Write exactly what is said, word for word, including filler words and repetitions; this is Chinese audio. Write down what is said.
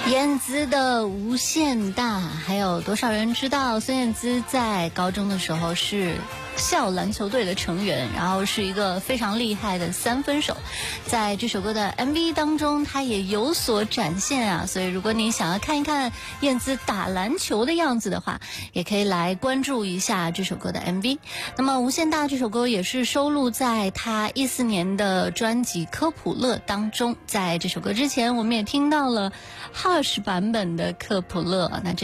燕姿的无限大，还有多少人知道孙燕姿在高中的时候是校篮球队的成员，然后是一个非常厉害的三分手。在这首歌的 M V 当中，她也有所展现啊。所以如果你想要看一看燕姿打篮球的样子的话，也可以来关注一下这首歌的 M V。那么无限大这首歌也是收录在她一四年的专辑《科普勒》当中。在这首歌之前，我们也听到了 Hush 版本的科普勒，那这